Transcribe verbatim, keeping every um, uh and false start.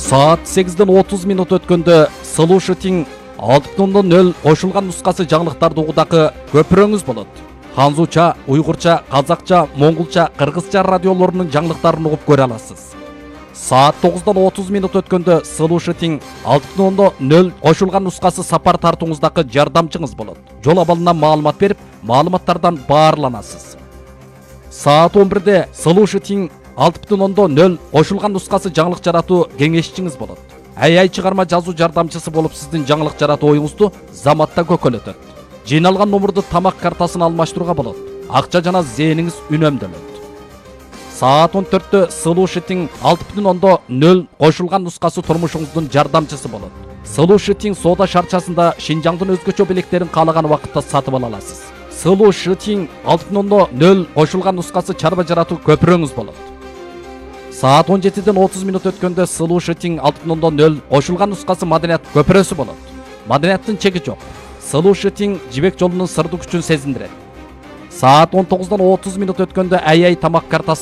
Saat сегизден отуз минут өткөндө Слушатиң алты бүтүн нөл кошулган нускасы жаңылыктарды угудагы көпүрөңүз болот. Ханзуча, уйгурча, казакча, моңголча, кыргызча радиолорунун жаңылыктарын угуп көрө аласыз. Saat тогуздан отуз минут өткөндө Слушатиң алты бүтүн нөл кошулган нускасы сапар тартууңуздагы жардамчыңыз болот. Жол абалынан маалымат берип, маалыматтардан баарланасыз. Saat он бирде Слушатиң алты бүтүн нөл кошулган нускасы жаңылык жаратуу кеңешчиңиз болот. Ай-ай чыгарма жазуу жардамчысы болуп сиздин жаңылык жаратуу оюңузду заматта көкөлөтөт. Жыйналган номурду тамак картасын алмаштырууга болот. Акча жана зээниңиз үнөмдөлөт. Saat он төрттө Слушатиң алты бүтүн нөл кошулган нускасы турмушуңуздун жардамчысы болот. Слушатиң соода шарчасында Шинжаңдын өзгөчө белектерин каалаган убакытта сатып ала аласыз. Слушатиң алты бүтүн нөл кошулган нускасы чарба жаратуу көпүрөңүз болот. Saat он жетиден отуз минут өткөндө Слушатиң алты бүтүн нөл кошулган нускасы маданият көпүрөсү болот. Маданияттын чеги жок. Слушатиң жибек жолунун сырдуу күчүн сезиндирет. Saat он тогуздан отуз минут өткөндө ай-ай тамак картасы